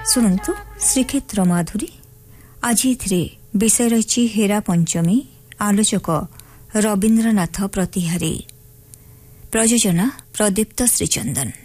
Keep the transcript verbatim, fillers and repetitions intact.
ଶୁଣନ୍ତୁ ଶ୍ରୀକ୍ଷେତ୍ର ମାଧୁରୀ। ଆଜି ଏଥିରେ ବିଷୟ ରହିଛି ହେରା ପଞ୍ଚମୀ। ଆଲୋଚକ ରବୀନ୍ଦ୍ରନାଥ ପ୍ରତିହାରୀ। ପ୍ରଯୋଜନା ପ୍ରଦୀପ୍ତ ଶ୍ରୀଚନ୍ଦନ।